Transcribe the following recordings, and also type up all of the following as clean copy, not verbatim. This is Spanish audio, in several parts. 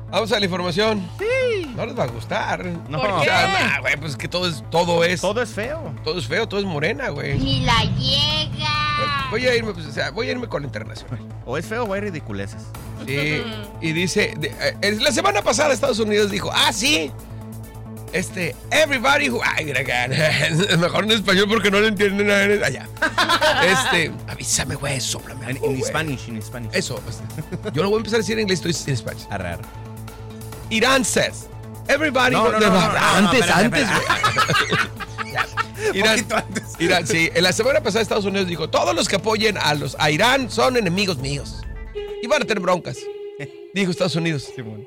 Vamos a la información. Sí. No les va a gustar. No. ¿Por O qué? sea, güey, pues que todo es. Todo es feo. Todo es feo, todo es morena, güey. Ni la llega. Voy a irme, pues, o sea, voy a irme con la internacional. O es feo o hay ridiculeces. Sí. Y dice, la semana pasada Estados Unidos dijo, sí. Everybody who... Ay, mejor en español porque no lo entienden allá. Avísame, güey, sóplame. En Spanish. Eso. Yo lo voy a empezar a decir en inglés, estoy en español. Raro. Irán says, everybody... No, antes, espérate. güey. Ya. Un poquito antes. Irán, sí. En la semana pasada Estados Unidos dijo, todos los que apoyen a Irán son enemigos míos. Y van a tener broncas. Dijo Estados Unidos. Simón.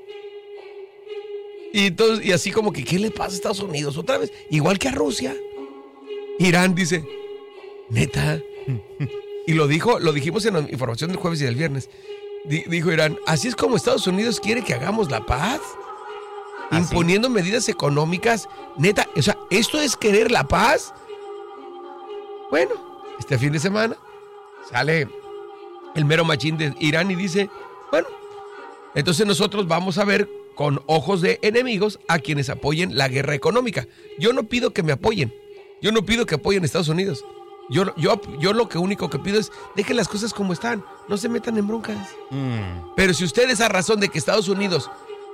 Y así como que, ¿qué le pasa a Estados Unidos? Otra vez, igual que a Rusia. Irán dice, neta. Y lo dijimos en la información del jueves y del viernes. Dijo Irán, así es como Estados Unidos quiere que hagamos la paz. Imponiendo medidas económicas. Neta, o sea, ¿esto es querer la paz? Bueno, este fin de semana sale el mero machín de Irán y dice, bueno, entonces nosotros vamos a ver con ojos de enemigos a quienes apoyen la guerra económica. Yo no pido que me apoyen. Yo no pido que apoyen a Estados Unidos. Yo lo único que pido es dejen las cosas como están. No se metan en broncas. Pero si ustedes a razón de que Estados Unidos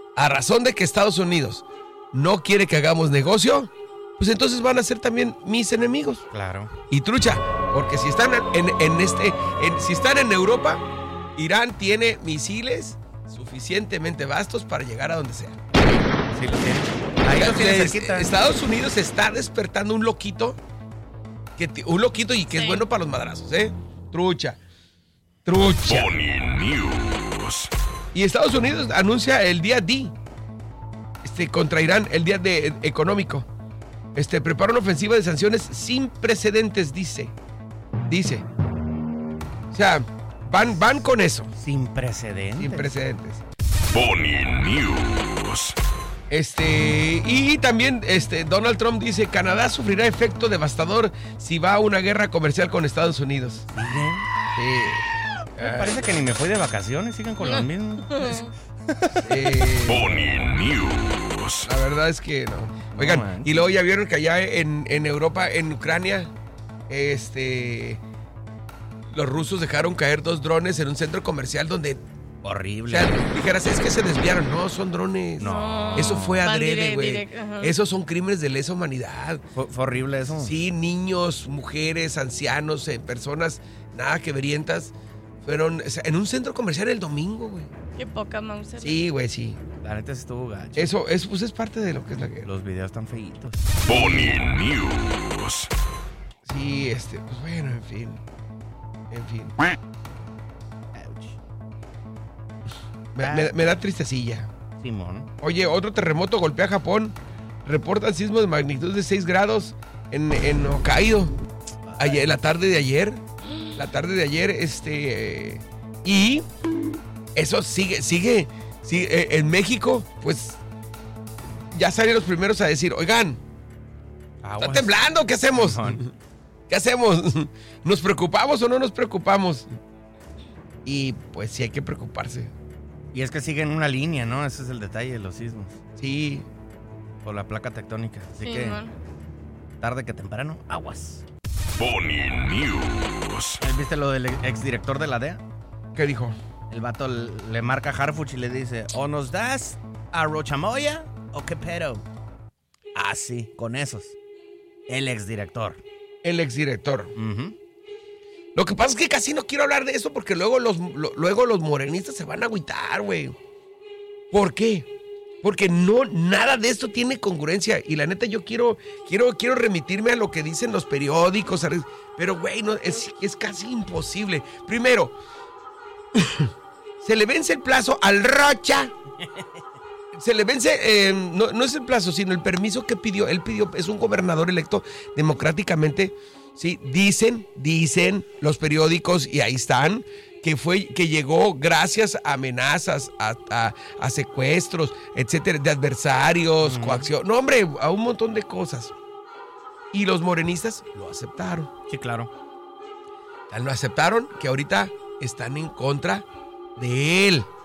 no quiere que hagamos negocio, pues entonces van a ser también mis enemigos. Claro. Y trucha, porque si están si están en Europa, Irán tiene misiles suficientemente vastos para llegar a donde sea. Sí, lo tiene. Ahí lo tiene cerquita. Estados Unidos está despertando un loquito y que es bueno para los madrazos, ¿eh? Trucha. Pony News. Y Estados Unidos anuncia el día D contra Irán, el día económico. Prepara una ofensiva de sanciones sin precedentes, dice. O sea, van con eso. Sin precedentes. Pony News. Y también Donald Trump dice, Canadá sufrirá efecto devastador si va a una guerra comercial con Estados Unidos. ¿Siguen? Sí. Parece que ni me fui de vacaciones, siguen con los mismos. Pony News. La verdad es que no. Oigan, y luego ya vieron que allá en Europa, en Ucrania, los rusos dejaron caer 2 drones en un centro comercial donde... Horrible. O sea, dijeras, es que se desviaron. No, son drones. No. Eso fue adrede, güey. Ajá. Esos son crímenes de lesa humanidad. Fue horrible eso. Sí, niños, mujeres, ancianos, personas nada que verientas. Fueron en un centro comercial el domingo, güey. Qué poca mouse. Sí, güey, sí. La neta se estuvo gacho. Eso pues es parte de lo que es la guerra. Los videos están feitos. Pony News. Sí, pues bueno, en fin. Me da tristecilla. Simón. Oye, otro terremoto golpea a Japón. Reportan sismos de magnitud de 6 grados en Hokkaido. La tarde de ayer. Y eso sigue. En México, pues ya salieron los primeros a decir, oigan, está temblando, ¿qué hacemos? ¿Qué hacemos? ¿Nos preocupamos o no nos preocupamos? Y pues sí hay que preocuparse. Y es que siguen una línea, ¿no? Ese es el detalle de los sismos. Sí. Por la placa tectónica. Así Sí, que, man. tarde que temprano, aguas. Pony News. ¿Viste lo del exdirector de la DEA? ¿Qué dijo? El vato le marca a Harfuch y le dice, o nos das a Rochamoya o qué pedo. Ah, sí, con esos. El exdirector. Uh-huh. Lo que pasa es que casi no quiero hablar de eso porque luego los morenistas se van a agüitar, güey. ¿Por qué? Porque nada de esto tiene congruencia. Y la neta, yo quiero remitirme a lo que dicen los periódicos. Pero, güey, no, es casi imposible. Primero, se le vence el plazo al Rocha. Se le vence, no es el plazo, sino el permiso que pidió. Él pidió, es un gobernador electo democráticamente. Sí, dicen los periódicos, y ahí están, que llegó gracias a amenazas, a secuestros, etcétera, de adversarios, coacción. No, hombre, a un montón de cosas. Y los morenistas lo aceptaron. Sí, claro. Lo aceptaron, que ahorita están en contra de él.